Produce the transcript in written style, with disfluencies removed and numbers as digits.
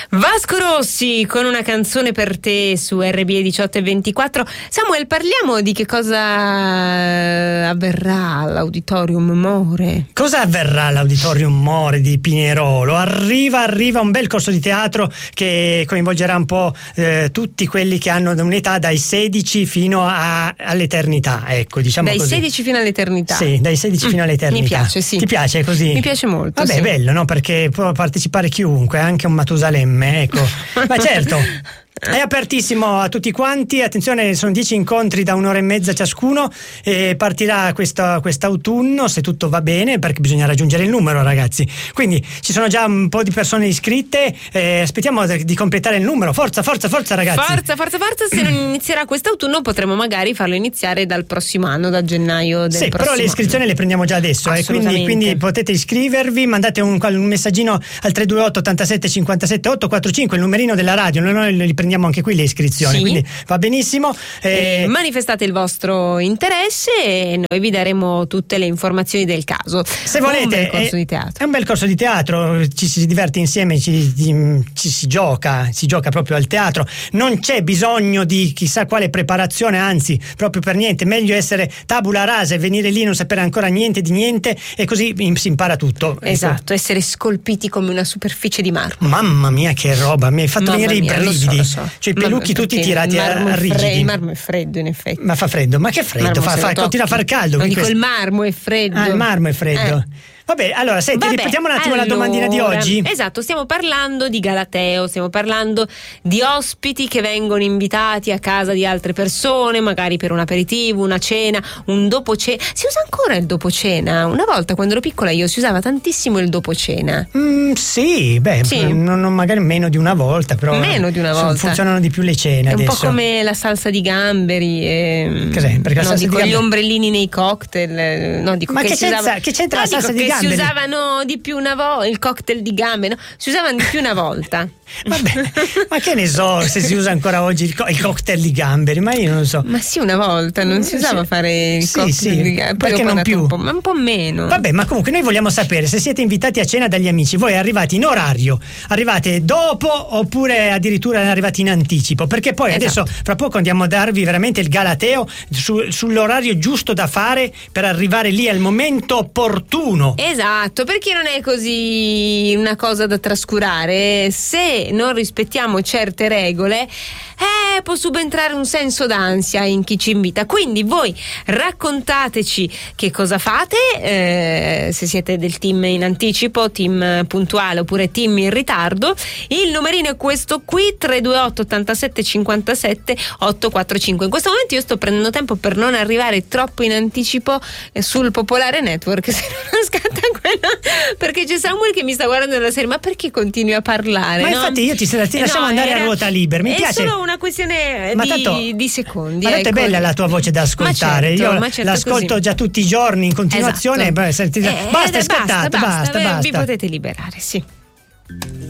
Vasco Rossi con una canzone per te su RBE 18:24. Samuel, parliamo di che cosa avverrà all'Auditorium More. Cosa avverrà all'Auditorium More di Pinerolo? Arriva un bel corso di teatro che coinvolgerà un po' tutti quelli che hanno un'età dai 16 fino all'eternità, ecco, diciamo dai così. 16 fino all'eternità? Sì, dai 16 fino all'eternità. Mi piace, sì. Ti piace così? Mi piace molto. Vabbè, sì. bello, no? Perché può partecipare chiunque, anche un Matusalemme, ecco. Ma certo. È apertissimo a tutti quanti, attenzione, sono 10 incontri da 1 ora e mezza ciascuno e partirà quest'autunno, se tutto va bene, perché bisogna raggiungere il numero, ragazzi. Quindi ci sono già un po' di persone iscritte, aspettiamo di completare il numero. Forza ragazzi. Forza, se non inizierà quest'autunno potremo magari farlo iniziare dal prossimo anno, da gennaio del prossimo però le iscrizioni anno. Le prendiamo già adesso, quindi potete iscrivervi, mandate un messaggino al 328 87 57 845, il numerino della radio, noi li prendiamo anche qui le iscrizioni, sì. Quindi va benissimo. Manifestate il vostro interesse e noi vi daremo tutte le informazioni del caso. Se volete, un bel corso di teatro. È un bel corso di teatro, ci si diverte insieme, ci si gioca proprio al teatro, non c'è bisogno di chissà quale preparazione, anzi proprio per niente, meglio essere tabula rasa e venire lì non sapere ancora niente di niente e così si impara tutto. Esatto, essere scolpiti come una superficie di marmo. Mamma mia che roba, mi hai fatto venire i brividi. Lo so. Cioè i pelucchi tutti tirati a rigidi. Il marmo è freddo, in effetti. Ma fa freddo? Ma che freddo? Continua a far caldo. Non dico il marmo è freddo. Il marmo è freddo. Vabbè, allora, senti, ripetiamo un attimo la domandina di oggi. Esatto, stiamo parlando di Galateo, stiamo parlando di ospiti che vengono invitati a casa di altre persone, magari per un aperitivo, una cena, un dopo cena. Si usa ancora il dopo cena? Una volta, quando ero piccola, io si usava tantissimo il dopo cena. Sì, non magari meno di una volta, però meno di una volta. Funzionano di più le cene è adesso. Un po' come la salsa di gamberi. Cos'è? Perché la salsa di gamberi... gli ombrellini nei cocktail. Ma che c'entra la salsa di gamberi? Si usavano di più una volta, il cocktail di gambe, no? Si usavano di più una volta. Vabbè, ma che ne so se si usa ancora oggi il cocktail di gamberi, ma io non so. Ma sì, una volta non si usava fare il cocktail di gamberi. Perché non più? Ma un po' meno. Vabbè, ma comunque noi vogliamo sapere se siete invitati a cena dagli amici, voi arrivate in orario, arrivate dopo oppure addirittura arrivati in anticipo, perché poi adesso fra poco andiamo a darvi veramente il galateo sull'orario giusto da fare per arrivare lì al momento opportuno. Esatto, perché non è così una cosa da trascurare. Se non rispettiamo certe regole, può subentrare un senso d'ansia in chi ci invita. Quindi voi raccontateci che cosa fate, se siete del team in anticipo, team puntuale oppure team in ritardo. Il numerino è questo qui, 328 87 57 845. In questo momento io sto prendendo tempo per non arrivare troppo in anticipo sul Popolare Network, se non scatta quello, perché c'è Samuel che mi sta guardando dalla serie, ma perché continui a parlare? Ma infatti io ti lasciamo andare a ruota libera, mi piace. È solo una questione di secondi. Ma tanto è bella la tua voce da ascoltare, io l'ascolto così. Già tutti i giorni in continuazione. Esatto. Basta, è scattato, basta. Vi potete liberare, sì.